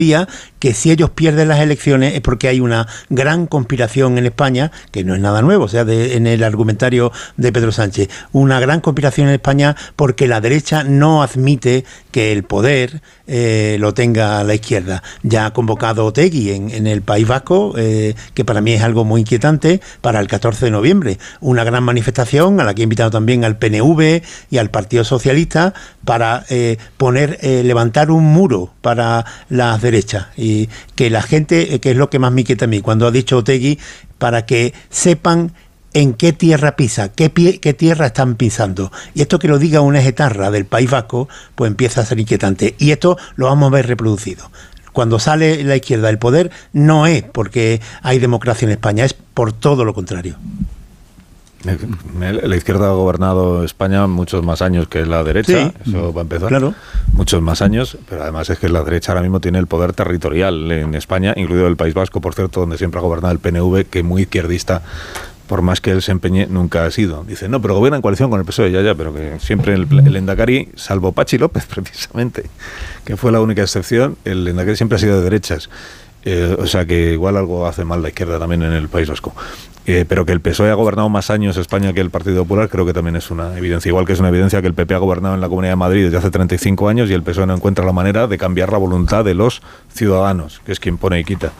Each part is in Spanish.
que si ellos pierden las elecciones es porque hay una gran conspiración en España, que no es nada nuevo, o sea, en el argumentario de Pedro Sánchez, una gran conspiración en España porque la derecha no admite que el poder lo tenga la izquierda. Ya ha convocado Otegi en el País Vasco, que para mí es algo muy inquietante, para el 14 de noviembre, una gran manifestación a la que he invitado también al PNV y al Partido Socialista para levantar un muro para las derechas, y que la gente, que es lo que más me inquieta a mí, cuando ha dicho Otegi, para que sepan en qué tierra pisa, qué tierra están pisando. Y esto que lo diga una etarra del País Vasco, pues empieza a ser inquietante. Y esto lo vamos a ver reproducido. Cuando sale la izquierda del poder, no es porque hay democracia en España, es por todo lo contrario. La izquierda ha gobernado España muchos más años que la derecha, sí, eso va a empezar. Claro. Muchos más años, pero además es que la derecha ahora mismo tiene el poder territorial en España, incluido el País Vasco, por cierto, donde siempre ha gobernado el PNV, que muy izquierdista, por más que él se empeñe, nunca ha sido. Dice, no, pero gobierna en coalición con el PSOE, ya, pero que siempre el Lehendakari, salvo Pachi López, precisamente, que fue la única excepción, el Lehendakari siempre ha sido de derechas. O sea que igual algo hace mal la izquierda también en el País Vasco. Pero que el PSOE ha gobernado más años España que el Partido Popular, creo que también es una evidencia. Igual que es una evidencia que el PP ha gobernado en la Comunidad de Madrid desde hace 35 años y el PSOE no encuentra la manera de cambiar la voluntad de los ciudadanos, que es quien pone y quita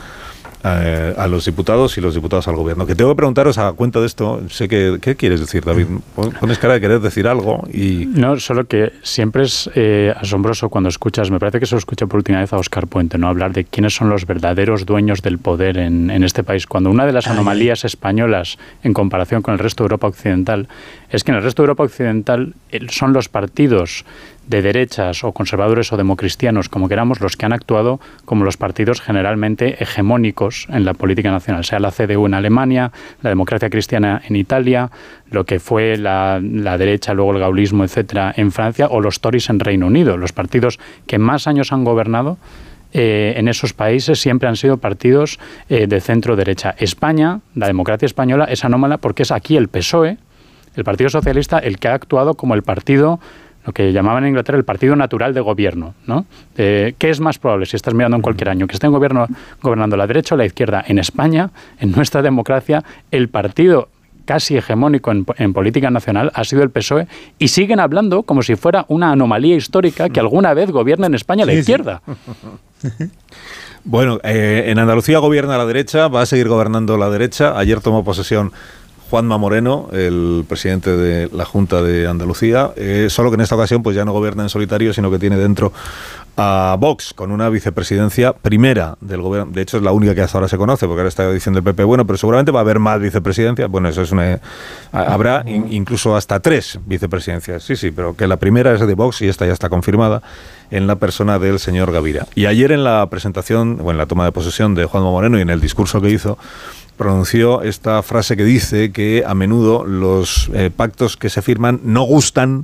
a los diputados y los diputados al gobierno. Que tengo que preguntaros a cuenta de esto, sé que, ¿qué quieres decir, David? Pones cara de querer decir algo y... No, solo que siempre es asombroso cuando escuchas, me parece que se lo escuché por última vez a Óscar Puente, ¿no? Hablar de quiénes son los verdaderos dueños del poder en este país, cuando una de las anomalías españolas en comparación con el resto de Europa Occidental es que en el resto de Europa Occidental son los partidos de derechas o conservadores o democristianos, como queramos, los que han actuado como los partidos generalmente hegemónicos en la política nacional, sea la CDU en Alemania, la democracia cristiana en Italia, lo que fue la derecha, luego el gaullismo, etcétera, en Francia, o los Tories en Reino Unido. Los partidos que más años han gobernado en esos países siempre han sido partidos de centro-derecha. España, la democracia española, es anómala porque es aquí el PSOE, el Partido Socialista, el que ha actuado como el partido, lo que llamaban en Inglaterra el partido natural de gobierno, ¿no? ¿Qué es más probable, si estás mirando en cualquier año, que esté gobernando la derecha o la izquierda? En España, en nuestra democracia, el partido casi hegemónico en política nacional ha sido el PSOE, y siguen hablando como si fuera una anomalía histórica que alguna vez gobierna en España la izquierda. Sí. Bueno, en Andalucía gobierna la derecha, va a seguir gobernando la derecha. Ayer tomó posesión Juanma Moreno, el presidente de la Junta de Andalucía, solo que en esta ocasión pues ya no gobierna en solitario, sino que tiene dentro a Vox, con una vicepresidencia primera del gobierno. De hecho, es la única que hasta ahora se conoce, porque ahora está diciendo el PP, bueno, pero seguramente va a haber más vicepresidencias. Bueno, eso es habrá incluso hasta 3 vicepresidencias. Sí, pero que la primera es de Vox y esta ya está confirmada en la persona del señor Gavira. Y ayer en la presentación, o en la toma de posesión de Juanma Moreno y en el discurso que hizo, pronunció esta frase que dice que a menudo los pactos que se firman no gustan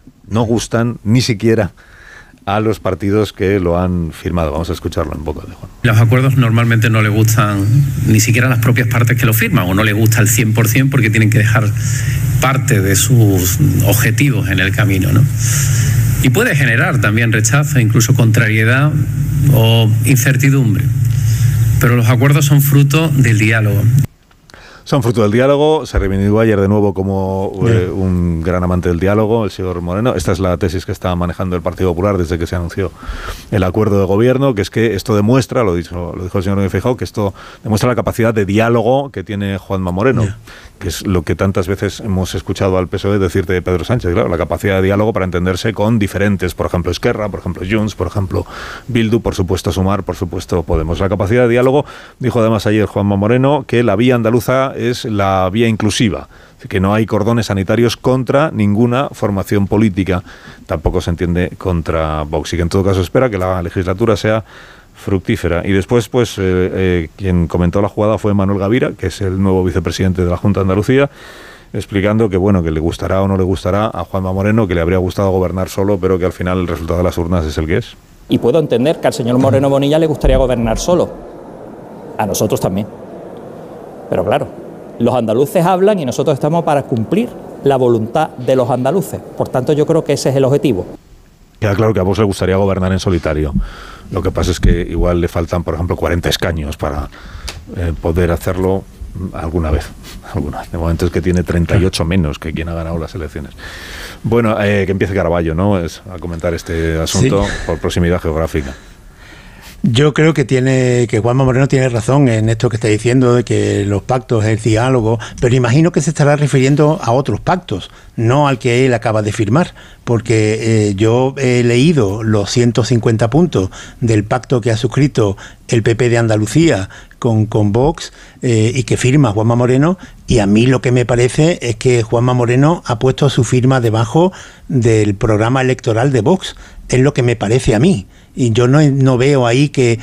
ni siquiera a los partidos que lo han firmado. Vamos a escucharlo en boca de Juan. Los acuerdos normalmente no le gustan ni siquiera a las propias partes que lo firman, o no le gusta al 100% porque tienen que dejar parte de sus objetivos en el camino, ¿no? Y puede generar también rechazo, incluso contrariedad o incertidumbre. Pero los acuerdos son fruto del diálogo. Son fruto del diálogo. Se reivindicó ayer de nuevo como un gran amante del diálogo, el señor Moreno. Esta es la tesis que está manejando el Partido Popular desde que se anunció el acuerdo de gobierno, que es que esto demuestra, lo dijo el señor Núñez Feijóo, que esto demuestra la capacidad de diálogo que tiene Juanma Moreno, que es lo que tantas veces hemos escuchado al PSOE decirte de Pedro Sánchez, claro, la capacidad de diálogo para entenderse con diferentes, por ejemplo Esquerra, por ejemplo Junts, por ejemplo Bildu, por supuesto Sumar, por supuesto Podemos. La capacidad de diálogo, dijo además ayer Juanma Moreno, que la vía andaluza es la vía inclusiva, que no hay cordones sanitarios contra ninguna formación política, tampoco se entiende contra Vox, y que en todo caso espera que la legislatura sea fructífera. Y después, pues, quien comentó la jugada fue Manuel Gavira, que es el nuevo vicepresidente de la Junta de Andalucía, explicando que, bueno, que le gustará o no le gustará a Juanma Moreno, que le habría gustado gobernar solo, pero que al final el resultado de las urnas es el que es. Y puedo entender que al señor Moreno Bonilla le gustaría gobernar solo. A nosotros también. Pero claro, los andaluces hablan y nosotros estamos para cumplir la voluntad de los andaluces. Por tanto, yo creo que ese es el objetivo. Queda claro que a vos le gustaría gobernar en solitario. Lo que pasa es que igual le faltan, por ejemplo, 40 escaños para poder hacerlo alguna vez. De momento es que tiene 38 menos que quien ha ganado las elecciones. Bueno, que empiece Caraballo, ¿no? A comentar este asunto por proximidad geográfica. Yo creo que Juanma Moreno tiene razón en esto que está diciendo, de que los pactos, el diálogo, pero imagino que se estará refiriendo a otros pactos, no al que él acaba de firmar, porque yo he leído los 150 puntos del pacto que ha suscrito el PP de Andalucía con Vox y que firma Juanma Moreno, y a mí lo que me parece es que Juanma Moreno ha puesto su firma debajo del programa electoral de Vox, es lo que me parece a mí. Y yo no veo ahí que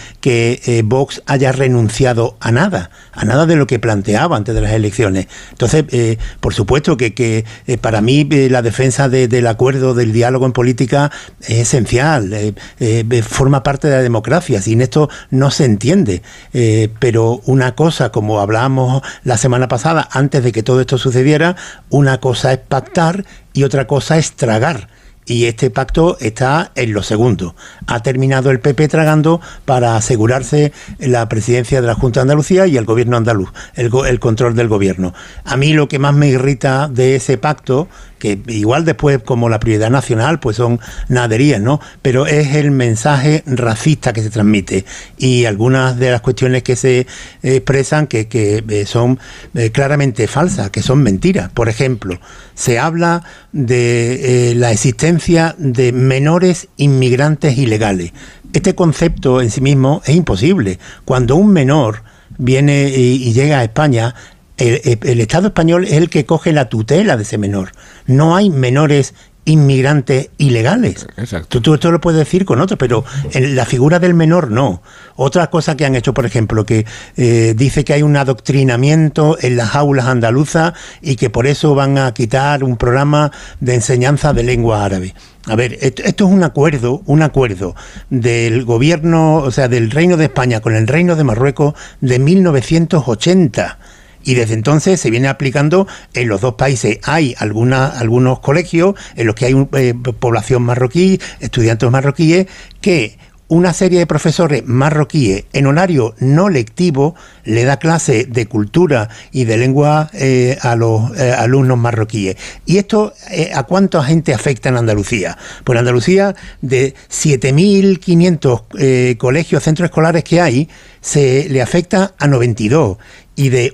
Vox haya renunciado a nada de lo que planteaba antes de las elecciones. Entonces, por supuesto que para mí la defensa del acuerdo, del diálogo en política es esencial, forma parte de la democracia, sin esto no se entiende. Pero una cosa, como hablábamos la semana pasada, antes de que todo esto sucediera, una cosa es pactar y otra cosa es tragar. Y este pacto está en lo segundo. Ha terminado el PP tragando para asegurarse la presidencia de la Junta de Andalucía y el gobierno andaluz, el control del gobierno. A mí lo que más me irrita de ese pacto, que igual después como la prioridad nacional pues son naderías, ¿no? Pero es el mensaje racista que se transmite y algunas de las cuestiones que se expresan que son claramente falsas, que son mentiras. Por ejemplo, se habla de la existencia de menores inmigrantes ilegales. Este concepto en sí mismo es imposible. Cuando un menor viene y llega a España, el Estado español es el que coge la tutela de ese menor. No hay menores inmigrantes ilegales. Exacto. Tú esto lo puedes decir con otros, pero en la figura del menor no. Otra cosa que han hecho, por ejemplo, que dice que hay un adoctrinamiento en las aulas andaluzas y que por eso van a quitar un programa de enseñanza de lengua árabe. A ver, esto es un acuerdo del gobierno, o sea, del Reino de España con el Reino de Marruecos de 1980. Y desde entonces se viene aplicando en los dos países. Hay algunos colegios en los que hay población marroquí, estudiantes marroquíes, que una serie de profesores marroquíes en horario no lectivo le da clase de cultura y de lengua a los alumnos marroquíes. ¿Y esto a cuánta gente afecta en Andalucía? Pues en Andalucía, de 7.500 colegios, centros escolares que hay, se le afecta a 92. Y de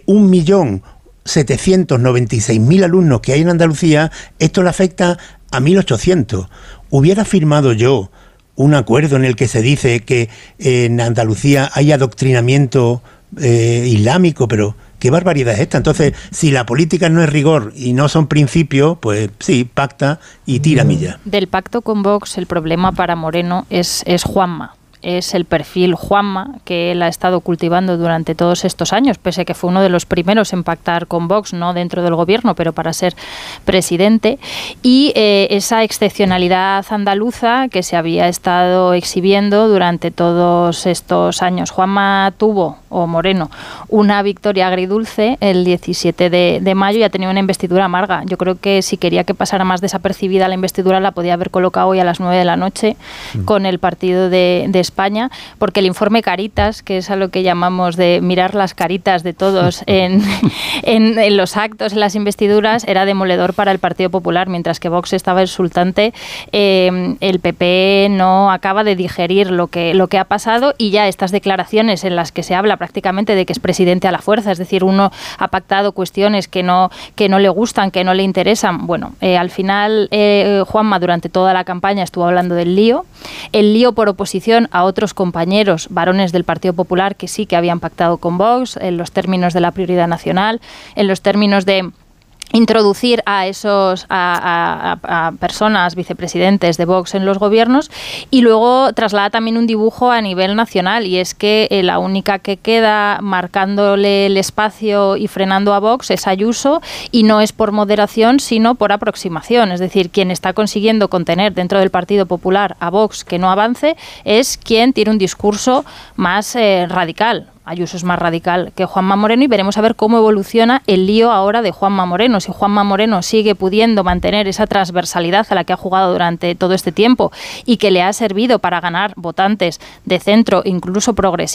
1.796.000 alumnos que hay en Andalucía, esto le afecta a 1.800. Hubiera firmado yo un acuerdo en el que se dice que en Andalucía hay adoctrinamiento islámico, pero ¿qué barbaridad es esta? Entonces, si la política no es rigor y no son principios, pues sí, pacta y tira milla. Del pacto con Vox, el problema para Moreno es Juanma. Es el perfil Juanma que él ha estado cultivando durante todos estos años, pese a que fue uno de los primeros en pactar con Vox, no dentro del gobierno, pero para ser presidente, y esa excepcionalidad andaluza que se había estado exhibiendo durante todos estos años. Juanma tuvo, o Moreno, una victoria agridulce el 17 de mayo y ha tenido una investidura amarga. Yo creo que si quería que pasara más desapercibida la investidura, la podía haber colocado hoy a las 9 de la noche con el partido de España, porque el informe Caritas, que es a lo que llamamos de mirar las caritas de todos en los actos, en las investiduras, era demoledor para el Partido Popular, mientras que Vox estaba exultante. El PP no acaba de digerir lo que ha pasado, y ya estas declaraciones en las que se habla prácticamente de que es presidente a la fuerza, es decir, uno ha pactado cuestiones que no le gustan, que no le interesan. Bueno, al final Juanma durante toda la campaña estuvo hablando del lío por oposición a otros compañeros varones del Partido Popular que sí que habían pactado con Vox en los términos de la prioridad nacional, en los términos de introducir a personas vicepresidentes de Vox en los gobiernos, y luego traslada también un dibujo a nivel nacional, y es que la única que queda marcándole el espacio y frenando a Vox es Ayuso, y no es por moderación sino por aproximación, es decir, quien está consiguiendo contener dentro del Partido Popular a Vox que no avance es quien tiene un discurso más radical. Ayuso es más radical que Juanma Moreno y veremos a ver cómo evoluciona el lío ahora de Juanma Moreno. Si Juanma Moreno sigue pudiendo mantener esa transversalidad a la que ha jugado durante todo este tiempo y que le ha servido para ganar votantes de centro, incluso progresistas,